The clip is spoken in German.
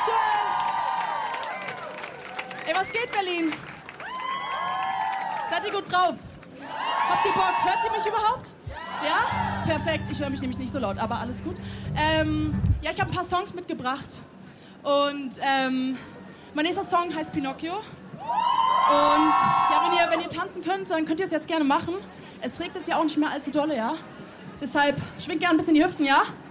Dankeschön. Ey, was geht, Berlin? Seid ihr gut drauf? Habt ihr Bock? Hört ihr mich überhaupt? Ja? Perfekt. Ich höre mich nämlich nicht so laut, aber alles gut. Ja, ich habe ein paar Songs mitgebracht. Und mein nächster Song heißt Pinocchio. Und ja, wenn ihr tanzen könnt, dann könnt ihr es jetzt gerne machen. Es regnet ja auch nicht mehr allzu dolle, ja? Deshalb schwingt gerne ein bisschen die Hüften, ja?